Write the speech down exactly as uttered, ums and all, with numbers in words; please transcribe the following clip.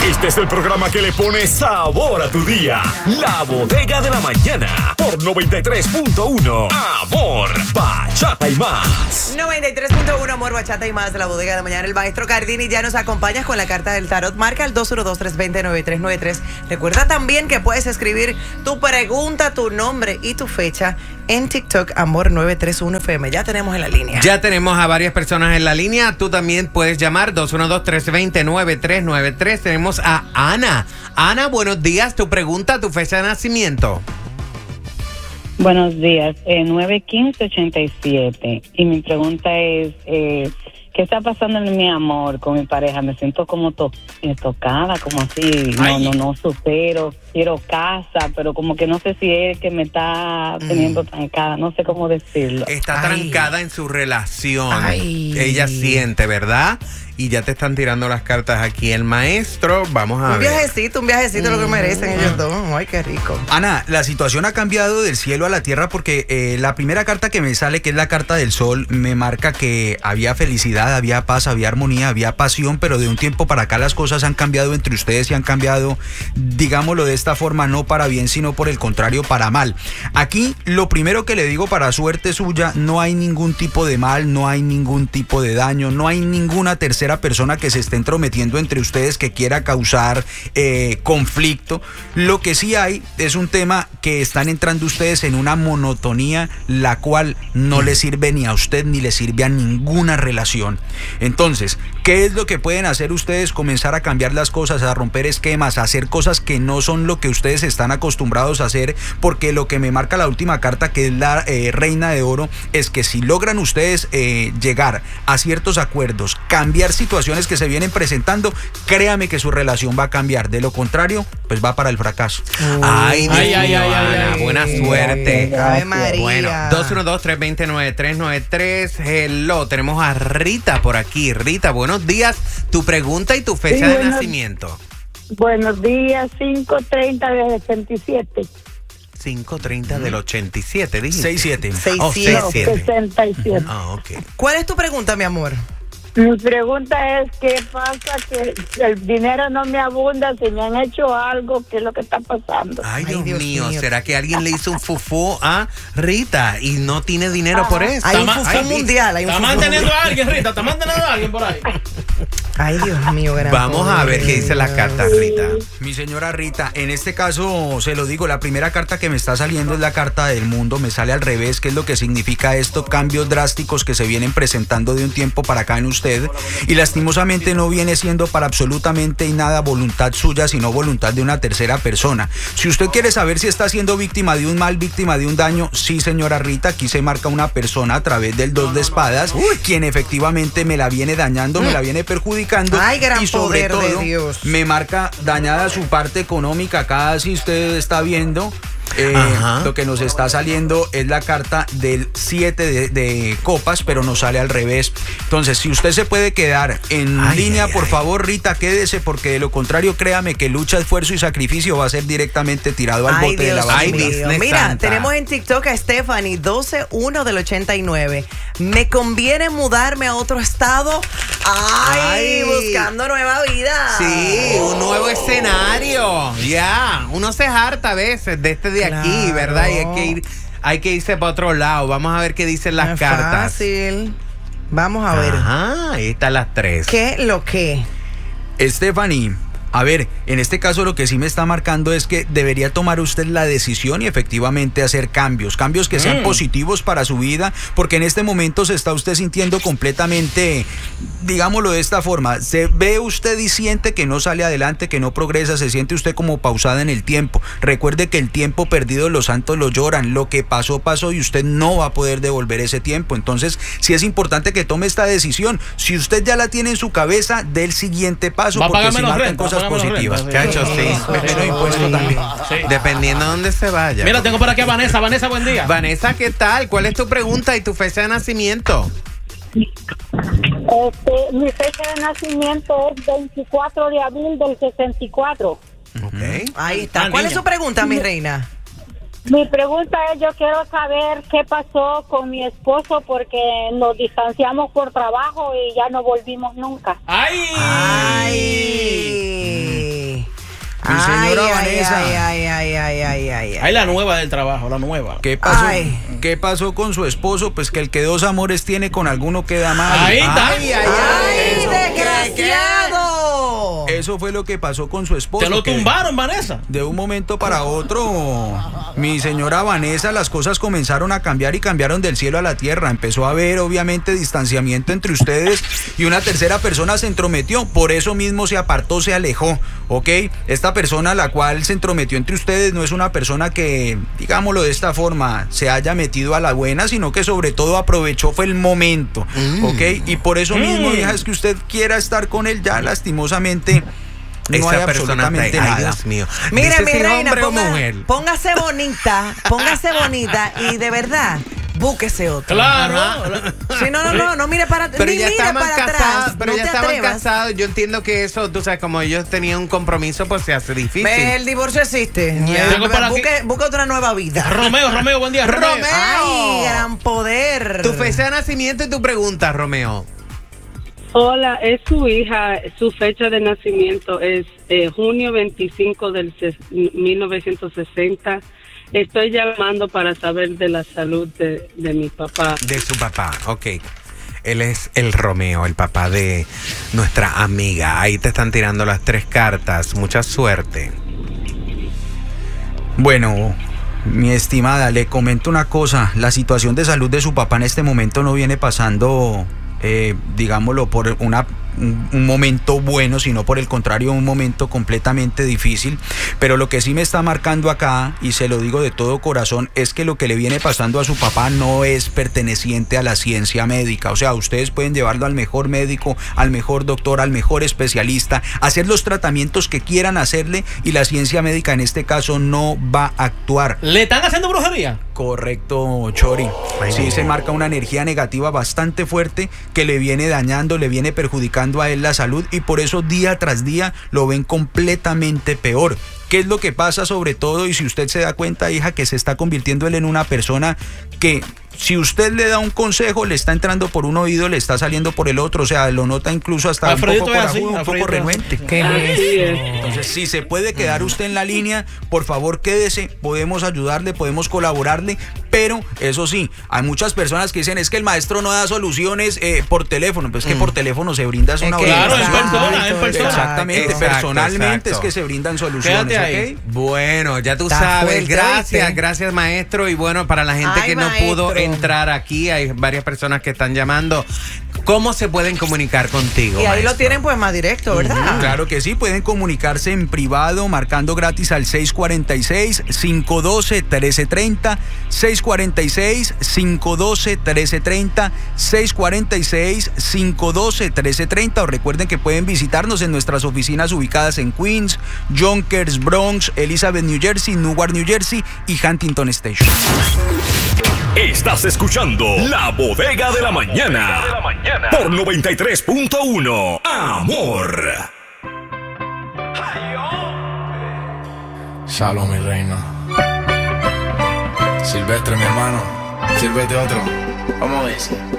Este es el programa que le pone sabor a tu día. La Bodega de la Mañana por noventa y tres punto uno. Amor, bachata y más. noventa y tres punto uno, Amor, bachata y más de la Bodega de la Mañana. El maestro Cardini ya nos acompaña con la carta del tarot. Marca el dos uno dos, tres dos cero, nueve tres nueve tres. Recuerda también que puedes escribir tu pregunta, tu nombre y tu fecha en TikTok, Amor nueve tres uno F M. Ya tenemos en la línea. Ya tenemos a varias personas en la línea. Tú también puedes llamar dos uno dos, tres dos cero, nueve tres nueve tres. Tenemos a Ana. Ana, buenos días. Tu pregunta, tu fecha de nacimiento. Buenos días, eh, nueve quince ochenta y siete. Y mi pregunta es, eh, ¿qué está pasando en mi amor con mi pareja? Me siento como to eh, tocada, como así, no, Ay. no, no supero, quiero casa, pero como que no sé si es que me está teniendo mm. trancada, no sé cómo decirlo. Está Ay. trancada en su relación. Ay. Ella siente, ¿verdad? Y ya te están tirando las cartas aquí el maestro. Vamos a Un ver. viajecito, un viajecito, mm. lo que merecen ellos dos. Ay, qué rico. Ana, la situación ha cambiado del cielo a la tierra porque eh, la primera carta que me sale, que es la carta del sol, me marca que había felicidad, había paz, había armonía, había pasión, pero de un tiempo para acá las cosas han cambiado entre ustedes y han cambiado, digámoslo de esta forma, no para bien, sino por el contrario, para mal. Aquí, lo primero que le digo, para suerte suya, no hay ningún tipo de mal, no hay ningún tipo de daño, no hay ninguna tercera persona que se esté entrometiendo entre ustedes que quiera causar eh, conflicto. Lo que sí hay es un tema que están entrando ustedes en una monotonía la cual no le sirve ni a usted ni le sirve a ninguna relación. Entonces, ¿qué es lo que pueden hacer ustedes? Comenzar a cambiar las cosas, a romper esquemas, a hacer cosas que no son lo que ustedes están acostumbrados a hacer, porque lo que me marca la última carta, que es la eh, Reina de Oro, es que si logran ustedes eh, llegar a ciertos acuerdos, cambiar situaciones que se vienen presentando, créame que su relación va a cambiar. De lo contrario, pues va para el fracaso. Uh, ay, Dios ay, ay, mío, ay, Ana, ay, buena ay, suerte. Ay, María. Bueno, dos uno dos, tres dos cero, nueve tres nueve tres. Hello, tenemos a Rita por aquí. Rita, buenos días. Tu pregunta y tu fecha Sí, de buenos, nacimiento. Buenos días, cinco treinta del ochenta y siete. cinco treinta del ochenta y siete, dijiste. seis siete. Oh, seis siete. seis siete. sesenta y siete. Ah, ok. ¿Cuál es tu pregunta, mi amor? Mi pregunta es, ¿qué pasa? Que el dinero no me abunda, si me han hecho algo, ¿qué es lo que está pasando? Ay, Ay, Dios, Dios mío. mío. ¿Será que alguien le hizo un fufú a Rita y no tiene dinero por eso? Hay un Está fufú ma- mundial. Hay un Está fufú manteniendo mundial. a alguien, Rita. Está manteniendo a alguien por ahí. Ay, Dios mío, gran Vamos a ver qué dice la poder. carta, Rita. Mi señora Rita, en este caso se lo digo, la primera carta que me está saliendo es la carta del mundo, me sale al revés. ¿Qué es lo que significa esto? Cambios drásticos que se vienen presentando de un tiempo para acá en usted, y lastimosamente no viene siendo para absolutamente nada voluntad suya, sino voluntad de una tercera persona. Si usted quiere saber si está siendo víctima de un mal, víctima de un daño, sí, señora Rita, aquí se marca una persona a través del dos de espadas, quien efectivamente me la viene dañando, me la viene perjudicando. Ay, gran y sobre poder de todo Dios. me marca dañada su parte económica. Acá, si usted está viendo, eh, lo que nos está saliendo es la carta del siete de, de copas, pero nos sale al revés. Entonces, si usted se puede quedar en Ay, línea, ay, por ay. favor, Rita, quédese, porque de lo contrario, créame que lucha, esfuerzo y sacrificio va a ser directamente tirado al Ay, bote de la Dios basura. Ay, mío. Business Mira, Santa. tenemos en TikTok a Stephanie, doce uno del ochenta y nueve. ¿Me conviene mudarme a otro estado? Ay, Ay. buscando nueva vida. Sí, un nuevo escenario. Ya, uno se harta a veces de este de aquí, Claro. ¿verdad? Y hay que ir, hay que irse para otro lado. Vamos a ver qué dicen No las es cartas. fácil. Vamos a ver. Ajá, ahí están las tres. ¿Qué lo que? Stephanie, a ver, en este caso lo que sí me está marcando es que debería tomar usted la decisión y efectivamente hacer cambios, cambios que sean Mm. positivos para su vida, porque en este momento se está usted sintiendo completamente, digámoslo de esta forma, se ve usted y siente que no sale adelante, que no progresa, se siente usted como pausada en el tiempo. Recuerde que el tiempo perdido los santos lo lloran, lo que pasó, pasó y usted no va a poder devolver ese tiempo. Entonces, sí es importante que tome esta decisión. Si usted ya la tiene en su cabeza, dé el siguiente paso, Va a porque pagar si menos marcan renta, cosas va a pagar menos positivas. renta, Cacho, sí. Menos impuesto también. Sí. Dependiendo de dónde se vaya. Mira, tengo por aquí a Vanessa. Vanessa, buen día. Vanessa, ¿qué tal? ¿Cuál es tu pregunta y tu fecha de nacimiento? Este, mi fecha de nacimiento es veinticuatro de abril del sesenta y cuatro. Ok. Ahí está. Ah, ¿Cuál es niña. su pregunta, mi reina? Mi pregunta es, yo quiero saber qué pasó con mi esposo porque nos distanciamos por trabajo y ya no volvimos nunca. ¡Ay! Ay. señora ay, Vanessa. Ay, ay, ay, ay, ay, ay, Ahí la nueva del trabajo, la nueva. ¿Qué pasó? Ay. ¿Qué pasó con su esposo? Pues que el que dos amores tiene con alguno queda mal. Ahí está. Ay, ay, ay, Eso. desgraciado. Eso fue lo que pasó con su esposo. Te lo que tumbaron, Vanessa. De un momento para otro, mi señora Vanessa, las cosas comenzaron a cambiar y cambiaron del cielo a la tierra. Empezó a haber, obviamente, distanciamiento entre ustedes y una tercera persona se entrometió. Por eso mismo se apartó, se alejó, ¿ok? Esta persona, la cual se entrometió entre ustedes, no es una persona que, digámoslo de esta forma, se haya metido a la buena, sino que sobre todo aprovechó fue el momento, Mm. ¿ok? Y por eso mismo, Mm. hija, es que usted quiera estar con él ya, lastimosamente. No hay Esa persona está absolutamente ahí. Ay, nada. Dios mío. Mira, Dice mi si reina, hombre o ponga- mujer. póngase bonita, póngase bonita y de verdad, búsquese otro. Claro. Sí, no, no, no, no mire para atrás. Pero Ni ya mire estaban para casados, atrás. pero no ya te estaban atrevas. casados. Yo entiendo que eso, tú sabes, como ellos tenían un compromiso, pues se hace difícil. Ve, el divorcio existe. Ya. Tengo para busque, aquí. busque otra nueva vida. Romeo, Romeo, buen día. Romeo. Romeo. Ay, gran poder. Tu fecha de nacimiento y tu pregunta, Romeo. Hola, es su hija, su fecha de nacimiento es eh, junio veinticinco del ses- mil novecientos sesenta. Estoy llamando para saber de la salud de, de mi papá. De su papá, ok. Él es el Romeo, el papá de nuestra amiga. Ahí te están tirando las tres cartas. Mucha suerte. Bueno, mi estimada, le comento una cosa. La situación de salud de su papá en este momento no viene pasando, eh, digámoslo, por una, un, un momento bueno, sino por el contrario, un momento completamente difícil. Pero lo que sí me está marcando acá, y se lo digo de todo corazón, es que lo que le viene pasando a su papá no es perteneciente a la ciencia médica. O sea, ustedes pueden llevarlo al mejor médico, al mejor doctor, al mejor especialista, hacer los tratamientos que quieran hacerle, y la ciencia médica en este caso no va a actuar. ¿Le están haciendo brujería? Correcto, Chori. Ay, Sí, no. se marca una energía negativa bastante fuerte que le viene dañando, le viene perjudicando a él la salud, y por eso día tras día lo ven completamente peor. ¿Qué es lo que pasa sobre todo? Y si usted se da cuenta, hija, que se está convirtiendo él en una persona que, si usted le da un consejo, le está entrando por un oído, le está saliendo por el otro, o sea, lo nota incluso hasta Alfredito un poco es así, corajudo, un Alfredito poco es así. renuente. Qué Así es. Entonces, si se puede quedar usted en la línea, por favor quédese, podemos ayudarle, podemos colaborarle, pero eso sí, hay muchas personas que dicen, es que el maestro no da soluciones eh, por teléfono, pues es que por teléfono se brinda es Es una que- Claro, en Exacto, persona, en persona. Exactamente, Exacto, personalmente exacto. es que se brindan soluciones, Quédate ahí. ¿ok? Bueno, ya tú Está sabes. fuerte, Gracias, ¿oíste? gracias, maestro. Y bueno, para la gente Ay, que no maestro. pudo entrar aquí, hay varias personas que están llamando. ¿Cómo se pueden comunicar contigo? Y ahí lo maestro? tienen pues más directo, ¿verdad? Claro que sí, pueden comunicarse en privado marcando gratis al seis cuatro seis, cinco uno dos, uno tres tres cero, seis cuatro seis, cinco uno dos, uno tres tres cero, seis cuatro seis, cinco uno dos, uno tres tres cero, o recuerden que pueden visitarnos en nuestras oficinas ubicadas en Queens, Yonkers, Bronx, Elizabeth, New Jersey, Newark, New Jersey y Huntington Station. Estás escuchando La Bodega de la Mañana por noventa y tres punto uno. Amor. Shalom, mi reina. Silvestre, mi hermano. Sírvete otro. Vamos a ver.